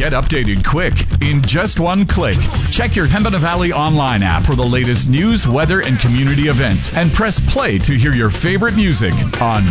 Get updated quick in just one click. Check your Pembina Valley online app for the latest news, weather, and community events, and press play to hear your favorite music on